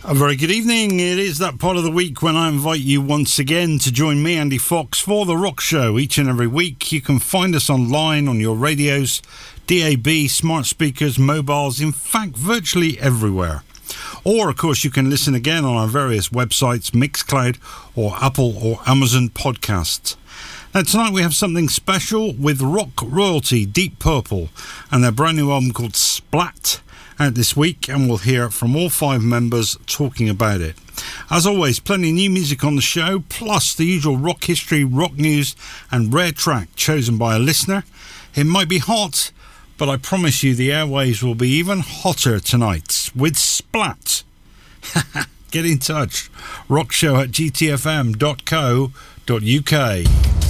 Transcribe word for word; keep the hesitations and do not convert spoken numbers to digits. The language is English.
A very good evening. It is that part of the week when I invite you once again to join me, Andy Fox, for The Rock Show each and every week. You can find us online on your radios, D A B, smart speakers, mobiles, in fact, virtually everywhere. Or, of course, you can listen again on our various websites, Mixcloud or Apple or Amazon Podcasts. Now, tonight we have something special with rock royalty Deep Purple and their brand new album called Splat, out this week, and we'll hear from all five members talking about it. As always, plenty of new music on the show, plus the usual rock history, rock news and rare track chosen by a listener. It might be hot, but I promise you the airwaves will be even hotter tonight with Splat. Get in touch. rockshow at g t f m dot co dot u k.